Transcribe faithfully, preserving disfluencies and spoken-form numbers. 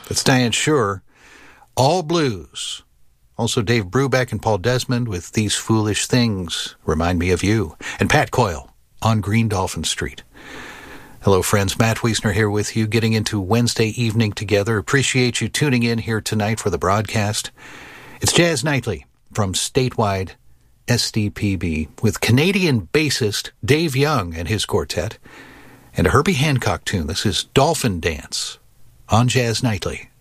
That's Diane Shure, All Blues. Also Dave Brubeck and Paul Desmond with These Foolish Things Remind Me of You. And Pat Coyle on Green Dolphin Street. Hello, friends. Matt Wiesner here with you, getting into Wednesday evening together. Appreciate you tuning in here tonight for the broadcast. It's Jazz Nightly from Statewide S D P B with Canadian bassist Dave Young and his quartet, and a Herbie Hancock tune. This is Dolphin Dance on Jazz Nightly.